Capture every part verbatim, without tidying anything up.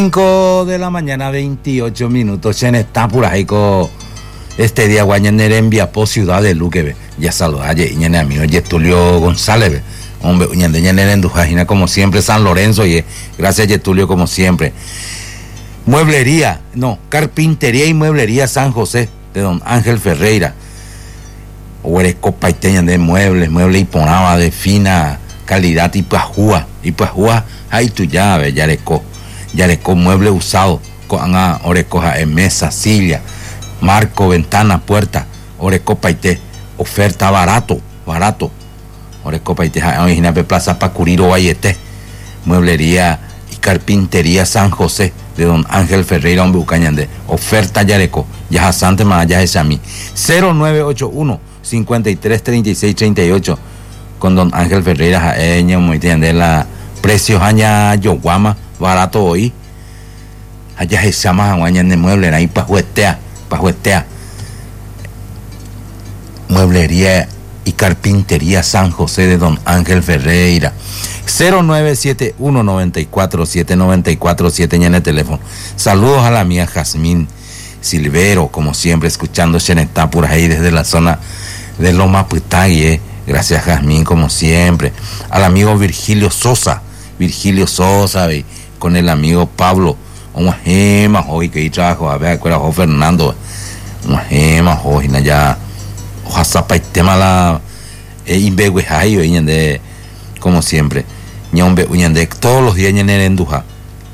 cinco de la mañana, veintiocho minutos. En esta por ahí con este día guañaner en Viapó, ciudad de Luque. Ya saluda y ñene amigo Getulio González. Hombre, ñende ñene en Dujajina como siempre, San Lorenzo. Y gracias Getulio como siempre. Mueblería, no, carpintería y mueblería San José de don Ángel Ferreira. Huereco paiteña de muebles, muebles y ponaba de fina calidad y pajúa. Y pajúa, ahí tu llave, yareco. Yareco mueble usado, con orecoja en mesa, silla, marco, ventana, puerta, oreco paite, oferta barato, barato. Oreco paite, origina de Plaza Pacuriro Vallete, mueblería y carpintería San José de don Ángel Ferreira, hombre Bucañande, oferta yareco, ya sante más allá es a mí. cero nueve ocho uno, cincuenta y tres, treinta y seis, treinta y ocho con don Ángel Ferreira, jaeña, muy de la precios aña yoguama, barato hoy. Allá se llama guañan de muebles, ahí pa' juestea, pa' juestea. Mueblería y carpintería San José de don Ángel Ferreira. cero nueve siete uno, noventa y cuatro, siete noventa y cuatro, siete en el teléfono. Saludos a la mía Jazmín Silvero, como siempre, escuchando Xenetá por ahí desde la zona de Loma Putay. Gracias Jazmín, como siempre. Al amigo Virgilio Sosa, Virgilio Sosa, ¿ve? Con el amigo Pablo. Una gema hoy que trabajo, a ver, acuerda Juan Fernando. Una gema hoy, ya. Ojalá zapa y tema la imbeguejayo, de como siempre. Ñombe, de todos los días en el Enduja.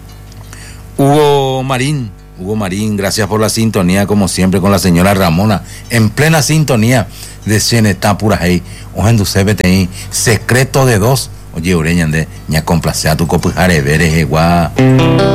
Hugo Marín, Hugo Marín, gracias por la sintonía, como siempre, con la señora Ramona, en plena sintonía de Xenetá pura ahí. Ojen du C B T I, secreto de dos. Oye, Ureñan de ña complace a tu copujare veres igual.